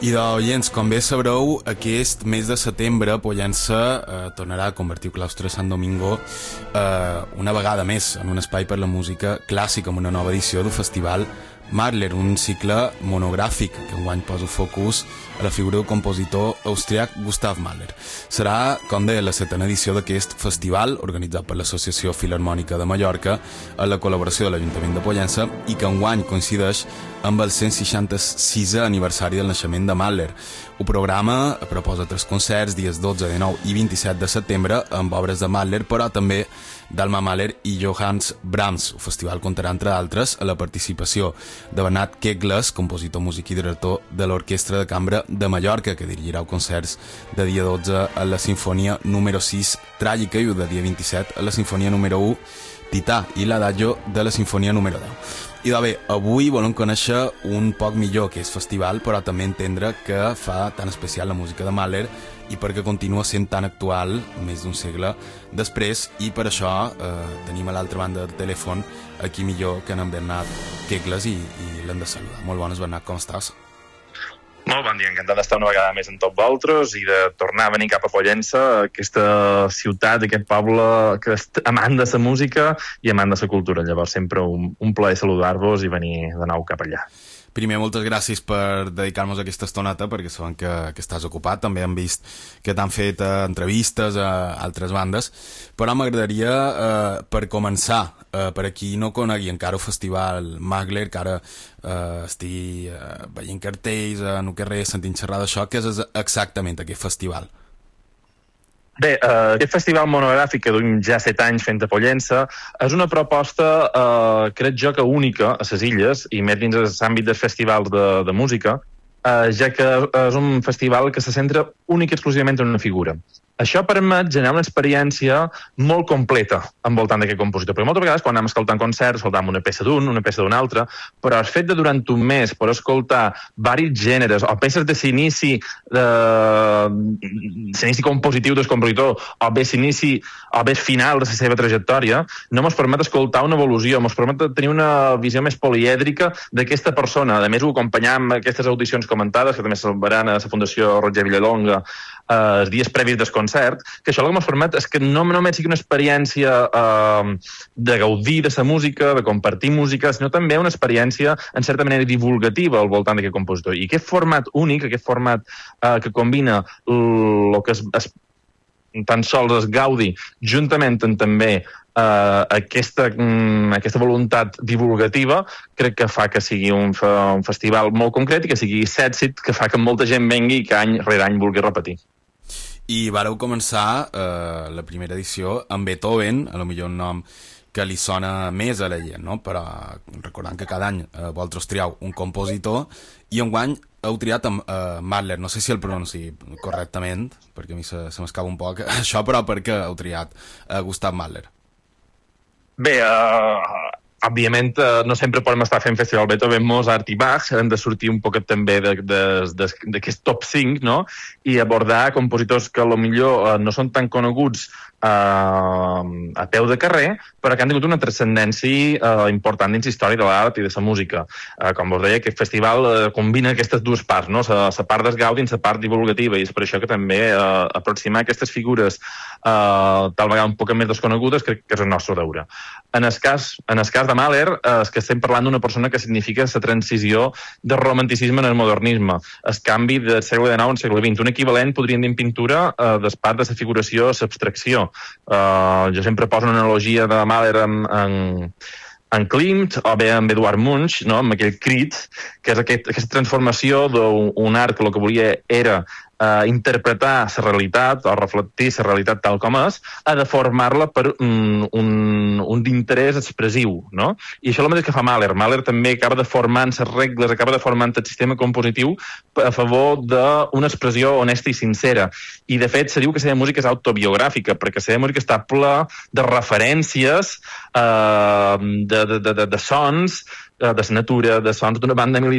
I d'oients, com bé sabreu, aquest mes de setembre Pollença tornarà a convertir el claustre de Sant Domingo una vegada més en un espai per la música clàssica, amb una nova edició del festival Mahler, un cicle monogràfic que enguany posa focus a la figura del compositor austríac Gustav Mahler. Serà, com deia, la 7ª edició d'aquest festival, organitzat per l'Associació Filharmònica de Mallorca, a la col·laboració de l'Ajuntament de Pollença, i que enguany coincideix amb el 166è aniversari del naixement de Mahler. El programa proposa 3 concerts, dies 12, 19 i 27 de setembre, amb obres de Mahler, però també d'Alma Mahler i Johannes Brahms. El festival comptarà, entre d'altres, a la participació de Bernat Kegles, compositor, músic i director de l'Orquestra de Cambra de Mallorca, que dirigirà concerts de dia 12 a la Sinfonia número 6 Tràgica i de dia 27 a la Sinfonia número 1 Tità i l'Adagio de la Sinfonia número 10. I bé, avui volem conèixer un poc millor aquest festival, però també entendre que fa tan especial la música de Mahler i perquè continua sent tan actual més d'un segle després, i per això tenim a l'altra banda del telèfon aquí millor que en Bernat Kegles i l'hem de saludar. Molt bones, Bernat, com estàs? Molt bon dia, encantat d'estar una vegada més amb tots vosaltres i de tornar a venir cap a Pollença, aquesta ciutat, aquest poble que és amant de la música i amant de la cultura. Llavors sempre un plaer saludar-vos i venir de nou cap allà. Primer, moltes gràcies per dedicar-nos aquesta estoneta, perquè sabem que estàs ocupat. També hem vist que t'han fet entrevistes a altres bandes, però m'agradaria, per començar, per a qui no conegui encara el festival Mahler, que ara estigui veient cartells en el carrer, sentint xerrar d'això, què és exactament aquest festival? Bé, aquest festival monogràfic que duim ja 7 anys fent a Pollença és una proposta, crec jo, que única a les illes, i més dins l'àmbit dels festivals de música, ja que és un festival que se centra únic i exclusivament en una figura. Això permet generar una experiència molt completa envoltant d'aquest compositor, perquè moltes vegades quan anem escoltant concerts escoltam una peça d'un, una peça d'un altre, però el fet de durant un mes poder escoltar varis gèneres o peces de l'inici compositiu del compositor o bé l'inici o bé el final de la seva trajectòria, no ens permet escoltar una evolució, ens permet tenir una visió més polièdrica d'aquesta persona. A més, ho acompanyam amb aquestes audicions comentades, que també se celebraran a la Fundació Roger Villalonga els dies previs del concert, que això el que ens permet és que no només sigui una experiència de gaudir de la música, de compartir música, sinó també una experiència, en certa manera, divulgativa al voltant d'aquest compositor. I aquest format únic, aquest format que combina el que és tan sols es gaudi, juntament amb també aquesta voluntat divulgativa, crec que fa que sigui un festival molt concret i que sigui l'èxit que fa que molta gent vengui i que any rere any vulgui repetir. I vareu començar la primera edició amb Beethoven, a lo millor un nom que li sona més a la gent, no? Però recordant que cada any vosaltres trieu un compositor i enguany heu triat Mahler. No sé si el pronunci correctament, perquè a mi se m'escapa un poc això, però per què heu triat Gustav Mahler? Bé, òbviament no sempre podem estar fent festival Beethoven, Mozart i Bach, hem de sortir un poquet també d'aquest top 5, no? I abordar compositors que potser no són tan coneguts a peu de carrer, però que han tingut una transcendència important dins la història de l'art i de la música. Com vos deia, aquest festival combina aquestes dues parts, no? La part del gaudi i la part divulgativa, i és per això que també aproximar aquestes figures tal vegada un poc més desconegudes crec que és el nostre deure. En el cas de Mahler, és que estem parlant d'una persona que significa la transició del romanticisme en el modernisme, el canvi del segle XIX al segle XX. Un equivalent, podríem dir en pintura, del part de la figuració a l'abstracció. Jo sempre poso una analogia de Mahler en Klimt o bé amb Eduard Munch, no? Amb aquell crit, que és aquesta transformació d'un art que el que volia era interpretar la realitat o reflectir la realitat tal com és, a deformar-la per un interès expressiu, no? I això és el mateix que fa Mahler. Mahler també acaba deformant les regles, acaba deformant el sistema compositiu a favor d'una expressió honesta i sincera. I, de fet, se diu que la seva música és autobiogràfica, perquè la seva música està ple de referències, de sons, de la natura, de sons d'una banda militar,